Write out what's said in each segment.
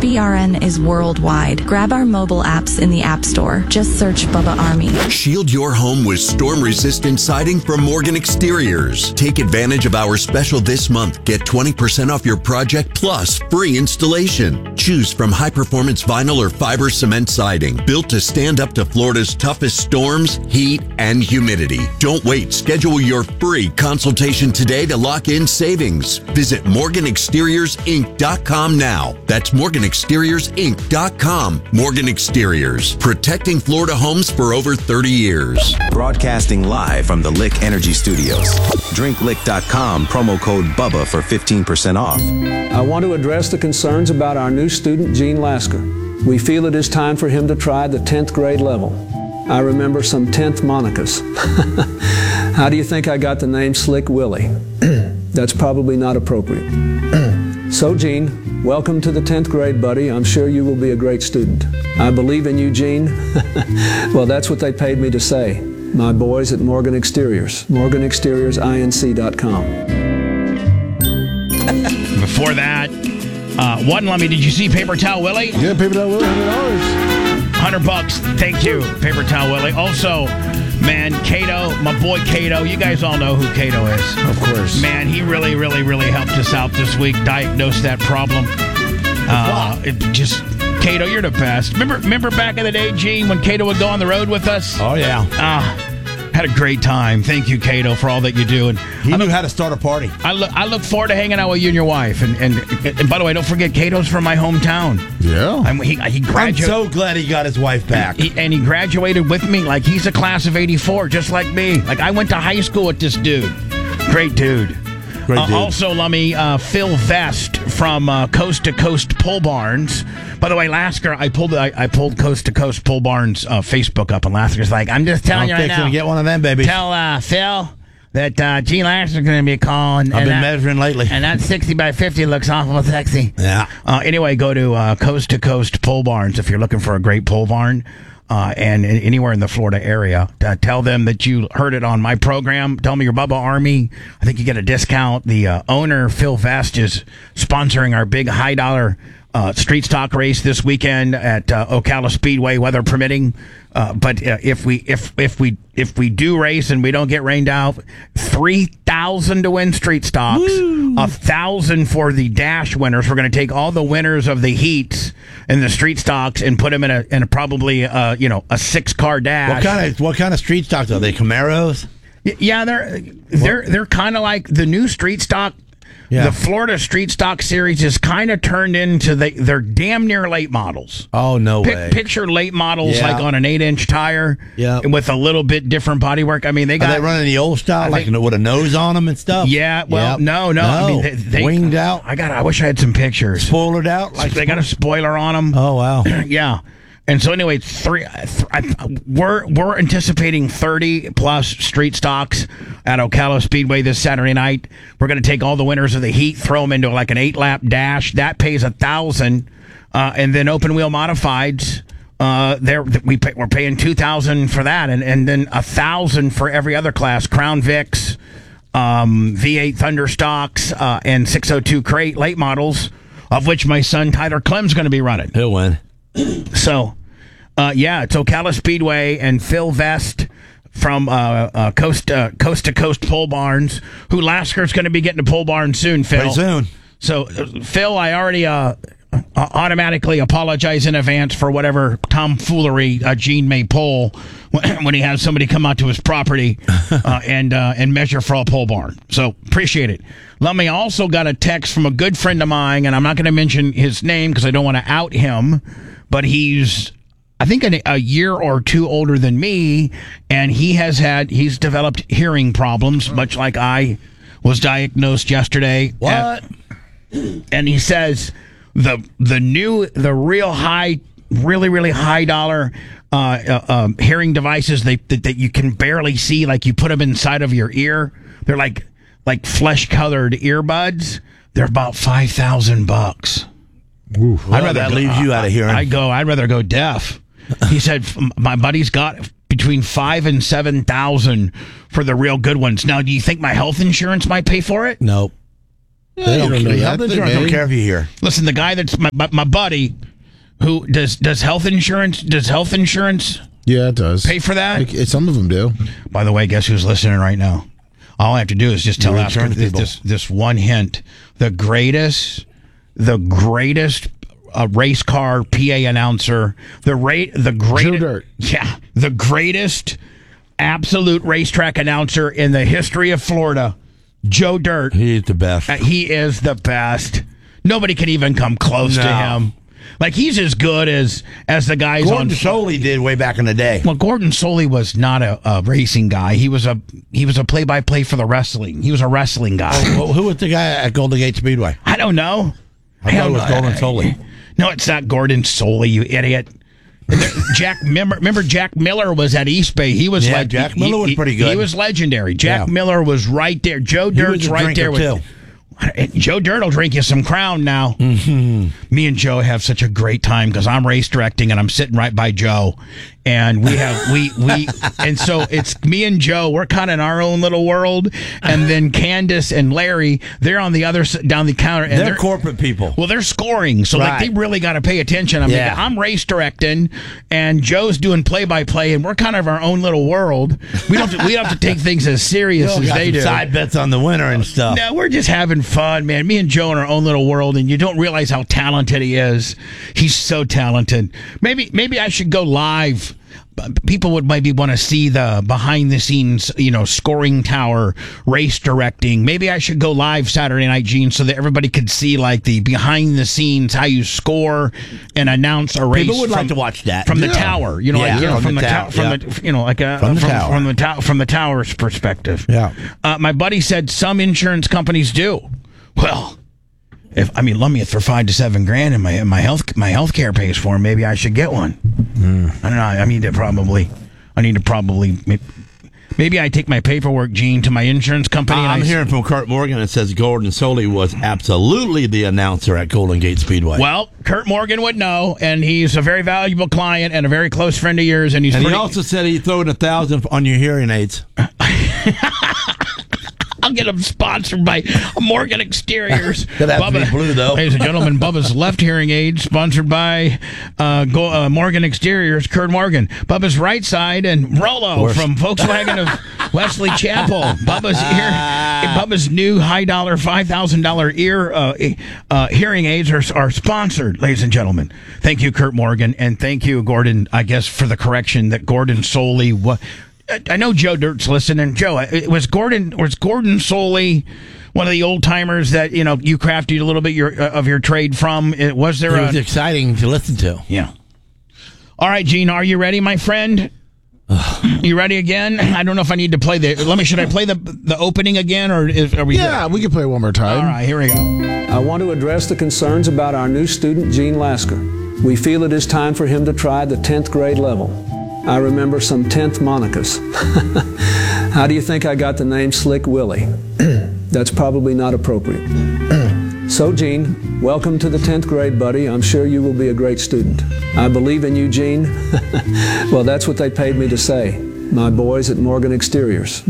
BRN is worldwide. Grab our mobile apps in the App Store. Just search Bubba Army. Shield your home with storm-resistant siding from Morgan Exteriors. Take advantage of our special this month. Get 20% off your project plus free installation. Choose from high-performance vinyl or fiber cement siding, built to stand up to Florida's toughest storms, heat, and humidity. Don't wait. Schedule your free consultation today to lock in savings. Visit MorganExteriorsInc.com now. That's MorganExteriorsInc.com. Morgan Exteriors, protecting Florida homes for over 30 years. Broadcasting live from the Lick Energy Studios. DrinkLick.com, promo code BUBBA for 15% off. I want to address the concerns about our new student, Gene Lasker. We feel it is time for him to try the 10th grade level. I remember some 10th monicas. How do you think I got the name Slick Willie? That's probably not appropriate. So, Gene, welcome to the 10th grade, buddy. I'm sure you will be a great student. I believe in you, Gene. Well, that's what they paid me to say. My boys at Morgan Exteriors. MorganExteriorsInc.com. Before that, one, Lummy, did you see Paper Towel Willie? Yeah, Paper Towel Willie, $100. $100. Thank you, Paper Towel Willie. Also, man, Cato, my boy Cato. You guys all know who Cato is. Of course. Man, he really, really, really helped us out this week, diagnosed that problem. Cato, you're the best. Remember back in the day, Gene, when Cato would go on the road with us? Oh, yeah. Had a great time. Thank you, Cato, for all that you do. And he knew how to start a party. I look forward to hanging out with you and your wife. And by the way, don't forget, Cato's from my hometown. Yeah. He graduated. I'm so glad he got his wife back. He graduated with me. Like, he's a class of 84, just like me. Like, I went to high school with this dude. Great dude. Also, Lummy, Phil Vest from Coast to Coast Pole Barns. By the way, Lasker, I pulled Coast to Coast Pole Barns Facebook up, and Lasker's like, I'm just telling you right now. I'm fixing to get one of them, baby. Tell Phil that Gene Lasker's going to be calling. I've been measuring lately. And that 60 by 50 looks awful sexy. Yeah. Anyway, go to Coast to Coast Pole Barns if you're looking for a great pole barn. And anywhere in the Florida area. Tell them that you heard it on my program. Tell me you're Bubba Army. I think you get a discount. The owner, Phil Vest, is sponsoring our big high-dollar street stock race this weekend at Ocala Speedway, weather permitting. But if we do race and we don't get rained out, $3,000 to win street stocks, $1,000 for the dash winners. We're going to take all the winners of the heats and the street stocks and put them in a probably a 6-car dash. What kind of street stocks are they? Camaros? Yeah, they're kind of like the new street stock. Yeah. The Florida Street Stock Series is kind of turned into they're damn near late models. Oh, no way. Picture late models like on an 8-inch tire with a little bit different bodywork. I mean, are they running the old style, with a nose on them and stuff? Yeah, well, no. I mean, they winged out. I wish I had some pictures. Spoilered out? They got a spoiler on them. Oh, wow. Yeah. And so anyway, we're anticipating 30-plus street stocks at Ocala Speedway this Saturday night. We're going to take all the winners of the heat, throw them into like an 8-lap dash. That pays $1,000. And then open wheel modifieds, we're paying $2,000 for that, and then $1,000 for every other class. Crown Vics, V8 Thunder stocks, and 602 crate late models, of which my son Tyler Clem's going to be running. He'll win. So, it's Ocala Speedway and Phil Vest from Coast to Coast Pole Barns, who Lasker's going to be getting to Pole Barn soon, Phil. Pretty soon. So, Phil, I already automatically apologize in advance for whatever tomfoolery Gene may pull when he has somebody come out to his property and measure for a pole barn. So, appreciate it. Lummy also got a text from a good friend of mine, and I'm not going to mention his name because I don't want to out him, but he's, I think, a year or two older than me, and he's developed hearing problems, much like I was diagnosed yesterday. What? And he says the real high, really high dollar hearing devices that you can barely see, like you put them inside of your ear. They're like flesh-colored earbuds. They're about $5,000. That leaves you out of hearing. I'd rather go deaf. He said my buddy's got between $5,000 and $7,000 for the real good ones. Now, do you think my health insurance might pay for it? Nope. They don't know. Health insurance don't care if you hear. Listen, the guy that's my buddy who does health insurance. Does health insurance? Yeah, it does. Pay for that? Some of them do. By the way, guess who's listening right now? All I have to do is just tell after this one hint. The greatest race car PA announcer, the Joe Dirt. Yeah, the greatest absolute racetrack announcer in the history of Florida, Joe Dirt. He's the best. He is the best. Nobody can even come close to him. Like, he's as good as the guys Gordon Soley did way back in the day. Well, Gordon Soley was not a racing guy. He was a play-by-play for the wrestling. He was a wrestling guy. Well, who was the guy at Golden Gate Speedway? I don't know. I thought it was Gordon Soley. No, it's not Gordon Soley, you idiot. Remember Jack Miller was at East Bay. He was Jack Miller was pretty good. He was legendary. Jack Miller was right there. Joe Dirt's right there with too. Joe Dirt will drink you some Crown now. Mm-hmm. Me and Joe have such a great time because I'm race directing and I'm sitting right by Joe, and we and so it's me and Joe. We're kind of in our own little world, and then Candace and Larry, they're on the other down the counter, and they're corporate people. Well, they're scoring, so like they really got to pay attention. I'm race directing, and Joe's doing play-by-play, and we're kind of our own little world. We don't have to take things as serious as they do. Side bets on the winner and stuff. No, we're just having fun, man. Me and Joe in our own little world, and you don't realize how talented he is. He's so talented. Maybe I should go live. People would maybe want to see the behind the scenes, scoring tower, race directing. Maybe I should go live Saturday night, Gene, so that everybody could see like the behind the scenes, how you score and announce a race. People would like to watch that from the tower, from the tower's perspective. Yeah. My buddy said some insurance companies do. Well, let me for $5 to $7 grand, and my health care pays for them. Maybe I should get one. I don't know. I need to probably. Maybe I take my paperwork, Gene, to my insurance company. I'm hearing from Kurt Morgan. It says Gordon Soley was absolutely the announcer at Golden Gate Speedway. Well, Kurt Morgan would know, and he's a very valuable client and a very close friend of yours. And he also said he'd throw in $1,000 on your hearing aids. I'll get them sponsored by Morgan Exteriors. That has to be blue, though. Ladies and gentlemen, Bubba's left hearing aid, sponsored by Morgan Exteriors, Kurt Morgan. Bubba's right side, and Rollo from Volkswagen of Wesley Chapel. Bubba's new high-dollar, $5,000 hearing aids are sponsored, ladies and gentlemen. Thank you, Kurt Morgan, and thank you, Gordon, I guess, for the correction that Gordon Soley was. I know Joe Dirt's listening. Joe, was Gordon Soley one of the old timers that you crafted a little bit of your trade from? It was exciting to listen to. Yeah. All right, Gene, are you ready, my friend? You ready again? I don't know if I need to play should I play the opening again, or are we? Yeah, we can play one more time. All right, here we go. I want to address the concerns about our new student, Gene Lasker. We feel it is time for him to try the 10th grade level. I remember some 10th monicas. How do you think I got the name Slick Willie? That's probably not appropriate. So, Gene, welcome to the 10th grade, buddy. I'm sure you will be a great student. I believe in you, Gene. Well, that's what they paid me to say. My boys at Morgan Exteriors.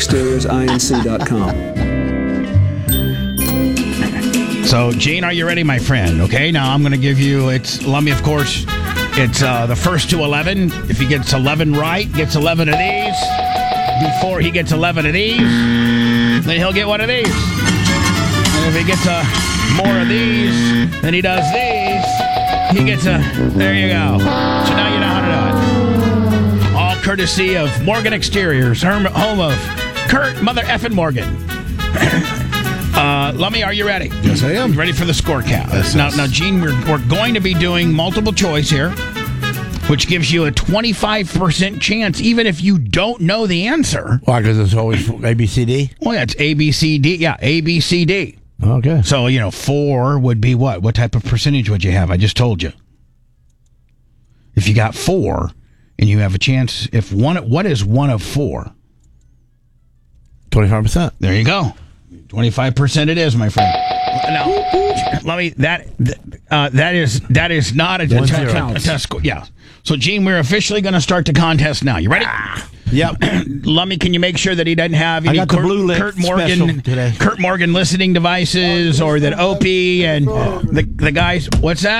MorganExteriorsINC.com. So, Gene, are you ready, my friend? Okay, now I'm going to give you, it's the first to 11. If he gets 11 right, gets 11 of these. Before he gets 11 of these, then he'll get one of these. And if he gets more of these than he does these, he gets there you go. So now you know how to do it. All courtesy of Morgan Exteriors, home of Kurt Mother Effin' Morgan. Lummy, are you ready? Yes, I am. Ready for the scorecast. Yes. Now, Gene, we're going to be doing multiple choice here, which gives you a 25% chance, even if you don't know the answer. Why? Because it's always ABCD? Well, yeah, it's ABCD. Yeah, ABCD. Okay. So, 4 would be what? What type of percentage would you have? I just told you. If you got 4, and you have a chance, what is 1 of 4? 25%. There you go. 25% it is, my friend. Now, let me. That is not a test score. Yeah. So, Gene, we're officially going to start the contest now. You ready? Yep. Lummy, can you make sure that he doesn't have I any got the Blue Lick Kurt special Morgan today. Kurt Morgan listening devices, or that Opie and the guys? What's that?